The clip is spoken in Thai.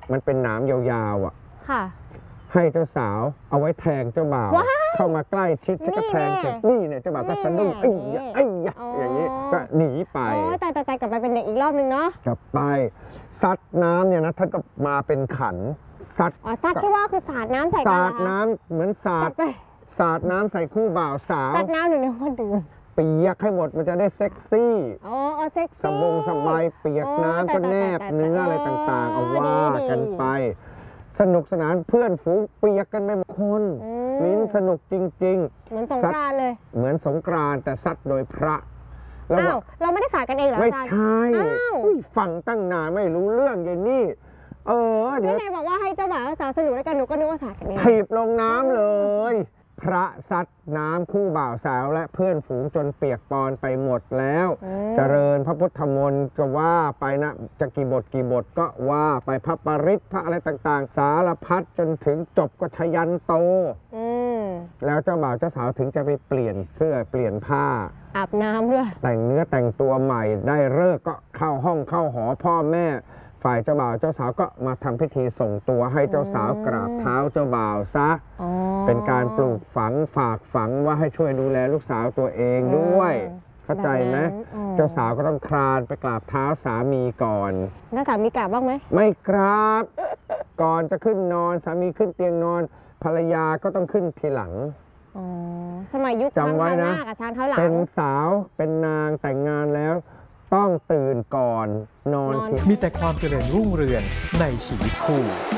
มันเป็นหนามยาวๆอ่ะค่ะให้เจ้าสาวเอาไว้แทงเจ้าบ่าวเข้ามาใกล้ชิดก็แทงเสร็จนี่เนี่ยเจ้าบ่าวก็สะดุ้งอย่างนี้ก็หนีไปแต่กลับไปเป็นเด็กอีกรอบนึงเนาะกลับไปซัดน้ำเนี่ยนะท่านก็มาเป็นขันซัดที่ว่าคือสาดน้ำใส่กันสาดน้ำเหมือนสาดน้ำใส่คู่บ่าวสาวสาดน้ำหนูนึกว่าดื่มเปียกให้หมดมันจะได้เซ็กซี่เซ็กซี่สบายเปียกน้ำก็แนบเนื้ออะไรต่างๆเอาว่ากันไปสนุกสนานเพื่อนฝูงเปียกกันไปหมดคนมิ้นสนุกจริงๆเหมือนสงกรานต์เลยเหมือนสงกรานต์แต่ซัดโดยพระเราไม่ได้สาดกันเองเหรอไม่ใช่ฟังตั้งนานไม่รู้เรื่องอย่างนี้เดี๋ยวไหนบอกว่าให้เจ้าบ่าวสาวสนุกด้วยกันหนูก็นึกว่าสาดกันเองถีบลงน้ำเลยพระซัดน้ำคู่บ่าวสาวและเพื่อนฝูงจนเปียกปอนไปหมดแล้วเจริญพระพุทธมนต์ก็ว่าไปนะจะกี่บทก็ว่าไปพระปริตพระอะไรต่างๆสารพัดจนถึงจบก็ชยันโตแล้วเจ้าบ่าวเจ้าสาวถึงจะไปเปลี่ยนเสื้อเปลี่ยนผ้าอาบน้ำด้วยแต่งเนื้อแต่งตัวใหม่ได้เลิกก็เข้าห้องเข้าหอพ่อแม่ฝ่ายเจ้าบ่าวเจ้าสาวก็มาทำพิธีส่งตัวให้เจ้าสาวกราบเท้าเจ้าบ่าวซะเป็นการปลูกฝังฝากฝังว่าให้ช่วยดูแลลูกสาวตัวเองด้วยเข้าใจไหมเจ้าสาวก็ต้องคลานไปกราบเท้าสามีก่อนแล้วสามีกราบบ้างไหมไม่กราบก่อนจะขึ้นนอนสามีขึ้นเตียงนอนภรรยาก็ต้องขึ้นทีหลังสมัยยุคช้างเท้าหน้ากับช้างเท้าหลังเป็นสาวเป็นนางแต่งงานแล้วต้องตื่นก่อนนอนมีแต่ความเจริญรุ่งเรืองในชีวิตคู่